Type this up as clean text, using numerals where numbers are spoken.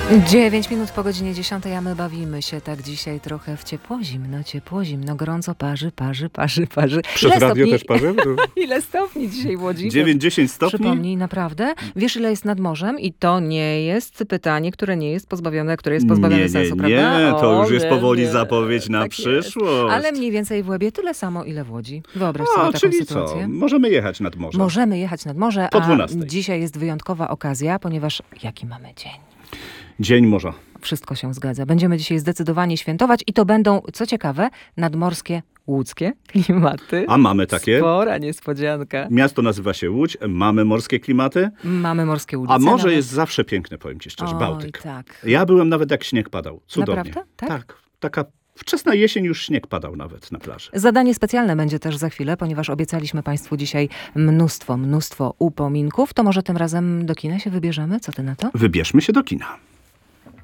9 minut po godzinie 10, a my bawimy się tak dzisiaj trochę w ciepło, zimno, gorąco, parzy. Przez radio też parzy? Ile stopni dzisiaj w Łodzi? 9-10 stopni? Przypomnij, naprawdę. Wiesz, ile jest nad morzem? I to nie jest pytanie, które jest pozbawione sensu, prawda? Nie, to już jest powoli nie. zapowiedź na Tak przyszłość. jest. Ale mniej więcej w Łebie tyle samo, ile w Łodzi. Wyobraź sobie taką czyli sytuację. co? Możemy jechać nad morze. Możemy jechać nad morze, Po a 12. dzisiaj jest wyjątkowa okazja, ponieważ jaki mamy dzień? Dzień morza. Wszystko się zgadza. Będziemy dzisiaj zdecydowanie świętować i to będą, co ciekawe, nadmorskie łódzkie klimaty. A mamy takie. Spora niespodzianka. Miasto nazywa się Łódź, mamy morskie klimaty. Mamy morskie ulice. A morze nawet. jest zawsze piękne, powiem ci szczerze, Oj, Bałtyk. tak. Ja byłem nawet jak śnieg padał. Cudownie. Naprawdę? Tak? Taka wczesna jesień, już śnieg padał nawet na plaży. Zadanie specjalne będzie też za chwilę, ponieważ obiecaliśmy Państwu dzisiaj mnóstwo upominków. To może tym razem do kina się wybierzemy? Co ty na to? Wybierzmy się do kina.